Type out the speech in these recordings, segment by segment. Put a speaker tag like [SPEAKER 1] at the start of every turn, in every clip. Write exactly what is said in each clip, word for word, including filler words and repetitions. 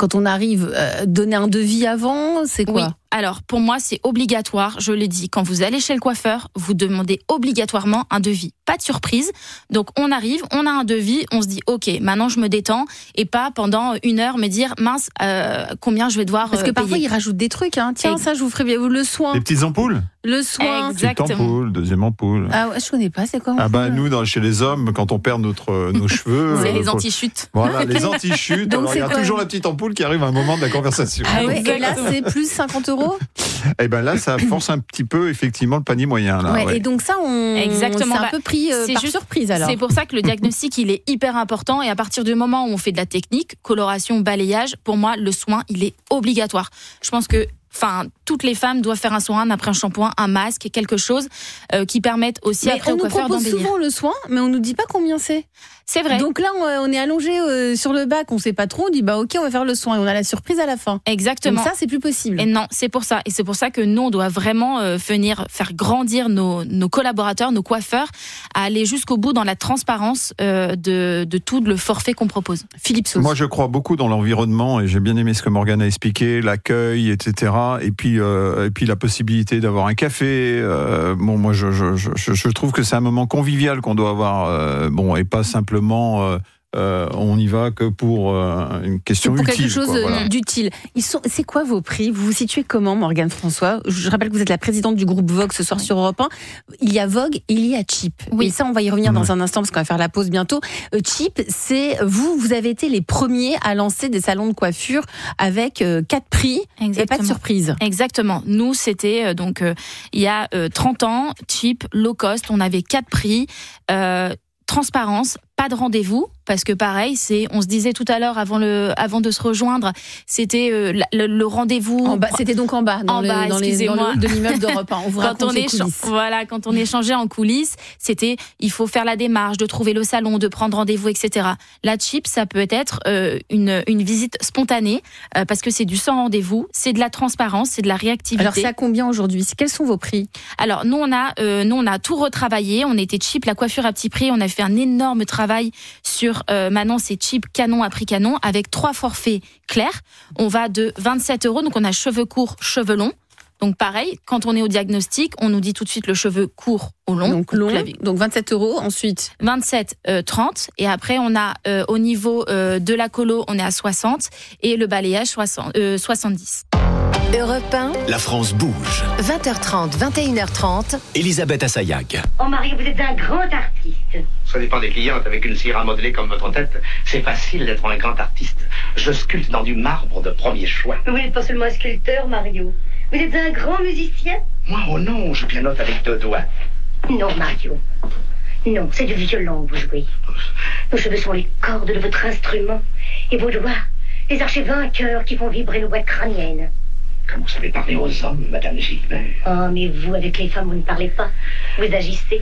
[SPEAKER 1] quand on arrive, euh, donner un devis avant, c'est quoi ?
[SPEAKER 2] Oui. Alors, pour moi, c'est obligatoire. Je le dis, quand vous allez chez le coiffeur, vous demandez obligatoirement un devis. Pas de surprise. Donc, on arrive, on a un devis, on se dit, OK, maintenant je me détends et pas pendant une heure me dire, mince, euh, combien je vais devoir
[SPEAKER 1] Parce que
[SPEAKER 2] euh,
[SPEAKER 1] parfois,
[SPEAKER 2] payer.
[SPEAKER 1] ils rajoutent des trucs. Hein. Tiens, ça, je vous ferai bien. Le soin.
[SPEAKER 3] Les petites ampoules ?
[SPEAKER 1] Le soin.
[SPEAKER 2] Exactement.
[SPEAKER 3] Petite ampoule, deuxième ampoule.
[SPEAKER 1] Ah ouais, je connais pas, c'est quoi ?
[SPEAKER 3] Ah bah nous, dans, chez les hommes, quand on perd notre, nos cheveux...
[SPEAKER 2] C'est
[SPEAKER 3] euh,
[SPEAKER 2] les
[SPEAKER 3] faut-
[SPEAKER 2] anti-chutes.
[SPEAKER 3] Voilà, les anti-chutes.
[SPEAKER 1] Donc,
[SPEAKER 3] Alors, il y a
[SPEAKER 1] c'est quoi ?
[SPEAKER 3] toujours la petite ampoule qui arrive à un moment de la conversation.
[SPEAKER 1] Ah ouais, et là, c'est plus cinquante euros ?
[SPEAKER 3] Et ben là, ça force un petit peu, effectivement, le panier moyen. Là,
[SPEAKER 1] ouais,
[SPEAKER 3] ouais.
[SPEAKER 1] Et donc ça, on
[SPEAKER 2] Exactement.
[SPEAKER 1] c'est un
[SPEAKER 2] Bah,
[SPEAKER 1] peu pris euh,
[SPEAKER 2] c'est
[SPEAKER 1] par
[SPEAKER 2] juste-
[SPEAKER 1] surprise alors.
[SPEAKER 2] C'est pour ça que le diagnostic, il est hyper important. Et à partir du moment où on fait de la technique, coloration, balayage, pour moi, le soin, il est obligatoire. Je pense que Enfin, toutes les femmes doivent faire un soin après un shampoing, un masque, quelque chose euh, qui permette aussi
[SPEAKER 1] Mais
[SPEAKER 2] après
[SPEAKER 1] on
[SPEAKER 2] au
[SPEAKER 1] nous
[SPEAKER 2] coiffeur
[SPEAKER 1] propose
[SPEAKER 2] d'embellir.
[SPEAKER 1] souvent le soin, mais on nous dit pas combien c'est.
[SPEAKER 2] C'est vrai.
[SPEAKER 1] Donc là, on, on est allongé euh, sur le bac, on sait pas trop, on dit bah ok, on va faire le soin et on a la surprise à la fin.
[SPEAKER 2] Exactement.
[SPEAKER 1] Donc ça, c'est plus possible.
[SPEAKER 2] Et non, c'est pour ça. Et c'est pour ça que nous, on doit vraiment euh, venir faire grandir nos, nos collaborateurs, nos coiffeurs, à aller jusqu'au bout dans la transparence euh, de, de tout le forfait qu'on propose.
[SPEAKER 1] Philippe Sauce.
[SPEAKER 3] Moi, je crois beaucoup dans l'environnement et j'ai bien aimé ce que Morgane a expliqué, l'accueil, et cetera. Et puis, euh, et puis la possibilité d'avoir un café. Euh, bon, moi, je, je, je, je trouve que c'est un moment convivial qu'on doit avoir. Euh, bon, et pas simplement. Euh, Euh, on y va que pour euh, une question
[SPEAKER 1] pour
[SPEAKER 3] utile.
[SPEAKER 1] quelque chose
[SPEAKER 3] quoi, voilà.
[SPEAKER 1] d'utile. Ils sont, c'est quoi vos prix ? Vous vous situez comment, Morgane François ? Je rappelle que vous êtes la présidente du groupe Vogue ce soir sur Europe un. Il y a Vogue et il y a Cheap.
[SPEAKER 2] Oui.
[SPEAKER 1] Et ça, on va y revenir
[SPEAKER 3] Mmh.
[SPEAKER 1] dans un instant parce qu'on va faire la pause bientôt. Euh, Cheap, c'est vous, vous avez été les premiers à lancer des salons de coiffure avec euh, quatre prix et pas de surprise.
[SPEAKER 2] Exactement. Nous, c'était euh, donc euh, il y a euh, trente ans, Cheap, low cost. On avait quatre prix. Euh, transparence, pas de rendez-vous, parce que pareil, c'est, on se disait tout à l'heure avant le, avant de se rejoindre, c'était euh, le, le rendez-vous.
[SPEAKER 1] En bas, c'était donc en bas, dans,
[SPEAKER 2] En
[SPEAKER 1] le,
[SPEAKER 2] bas,
[SPEAKER 1] dans, les, dans
[SPEAKER 2] excusez-moi.
[SPEAKER 1] le hall de l'immeuble d'Europe un. On vous
[SPEAKER 2] quand
[SPEAKER 1] raconte
[SPEAKER 2] on
[SPEAKER 1] les
[SPEAKER 2] échan-
[SPEAKER 1] coulisses.
[SPEAKER 2] voilà, quand on échangeait en coulisses, c'était, il faut faire la démarche de trouver le salon, de prendre rendez-vous, et cetera. La Cheap, ça peut être euh, une, une visite spontanée, euh, parce que c'est du sans rendez-vous, c'est de la transparence, c'est de la réactivité.
[SPEAKER 1] Alors, c'est à combien aujourd'hui ? Quels sont vos prix ?
[SPEAKER 2] Alors nous on a euh, nous on a tout retravaillé, on était Cheap, la coiffure à petit prix, on a fait un énorme travail sur euh, maintenant c'est Cheap canon à prix canon avec trois forfaits clairs. On va de vingt-sept euros, donc on a cheveux courts, cheveux longs. Donc pareil, quand on est au diagnostic, on nous dit tout de suite le cheveu court au long.
[SPEAKER 1] Donc long,
[SPEAKER 2] clavier.
[SPEAKER 1] donc vingt-sept euros. Ensuite,
[SPEAKER 2] vingt-sept, euh, trente. Et après, on a euh, au niveau euh, de la colo, on est à soixante. Et le balayage, soixante, euh, soixante-dix.
[SPEAKER 4] Europe un,
[SPEAKER 5] La France bouge.
[SPEAKER 4] vingt heures trente, vingt et une heures trente.
[SPEAKER 5] Elisabeth Assayag.
[SPEAKER 6] Oh Marie, vous êtes un grand artiste.
[SPEAKER 7] Ça dépend des clientes. Avec une cire à modeler comme votre tête, c'est facile d'être un grand artiste. Je sculpte dans du marbre de premier choix.
[SPEAKER 6] Vous n'êtes pas seulement un sculpteur, Mario. Vous êtes un grand musicien.
[SPEAKER 7] Moi, oh non, je pianote avec deux doigts.
[SPEAKER 6] Non, Mario. Non, c'est du violon que vous jouez. Nos cheveux sont les cordes de votre instrument. Et vos doigts, les archers vainqueurs qui font vibrer nos boîtes crâniennes.
[SPEAKER 7] Comme vous savez parler aux hommes, Madame Gilbert.
[SPEAKER 6] Oh, mais vous, avec les femmes, vous ne parlez pas. Vous agissez.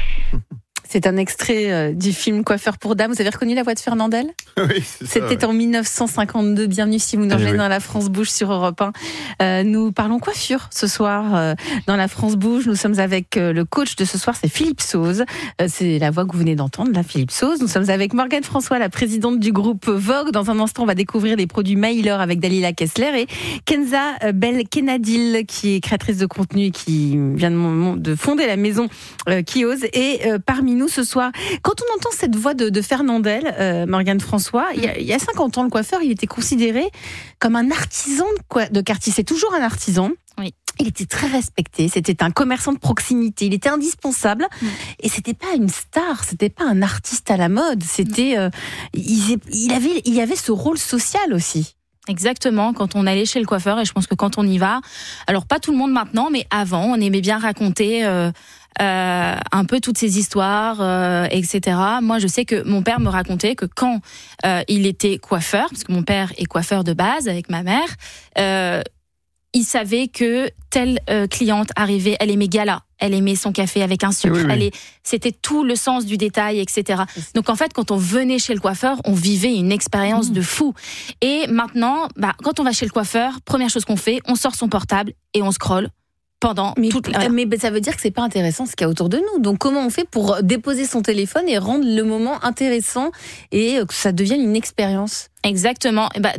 [SPEAKER 1] c'est un extrait euh, du film Coiffeur pour dames. Vous avez reconnu la voix de Fernandel ?
[SPEAKER 3] Oui, c'est ça,
[SPEAKER 1] C'était
[SPEAKER 3] ouais.
[SPEAKER 1] en dix-neuf cent cinquante-deux. Bienvenue si vous nous rejoignez
[SPEAKER 3] oui.
[SPEAKER 1] dans La France Bouge sur Europe un. Euh, nous parlons coiffure ce soir euh, dans La France Bouge. Nous sommes avec euh, le coach de ce soir, c'est Philippe Sauze. Euh, c'est la voix que vous venez d'entendre, là, Philippe Sauze. Nous sommes avec Morgane François, la présidente du groupe Vogue. Dans un instant, on va découvrir les produits Myler avec Dalila Kessler et Kenza Belkenadil, qui est créatrice de contenu et qui vient de, de fonder la maison euh, qui ose. Et euh, parmi nous ce soir, quand on entend cette voix de, de Fernandel, euh, Morgane François, il y, a, il y a cinquante ans, le coiffeur, il était considéré comme un artisan de, quoi, de quartier. C'est toujours un artisan.
[SPEAKER 2] Oui.
[SPEAKER 1] Il était très respecté, c'était un commerçant de proximité, il était indispensable. Mmh. Et c'était pas une star, c'était pas un artiste à la mode, c'était, euh, il, il, avait, il avait ce rôle social aussi.
[SPEAKER 2] Exactement, quand on allait chez le coiffeur, et je pense que quand on y va, alors pas tout le monde maintenant, mais avant, on aimait bien raconter euh, euh, un peu toutes ces histoires, euh, et cetera. Moi, je sais que mon père me racontait que quand euh, il était coiffeur, parce que mon père est coiffeur de base avec ma mère, euh, il savait que telle euh, cliente arrivait, elle aimait gala, elle aimait son café avec un sucre,
[SPEAKER 3] oui, oui.
[SPEAKER 2] elle est, c'était tout le sens du détail, et cetera. Donc en fait, quand on venait chez le coiffeur, on vivait une expérience mmh. de fou. Et maintenant, bah, quand on va chez le coiffeur, première chose qu'on fait, on sort son portable et on scrolle pendant
[SPEAKER 1] mais,
[SPEAKER 2] toute la...
[SPEAKER 1] mais ça veut dire que c'est pas intéressant ce qu'il y a autour de nous. Donc comment on fait pour déposer son téléphone et rendre le moment intéressant et que ça devienne une expérience ?
[SPEAKER 2] Exactement. Bah,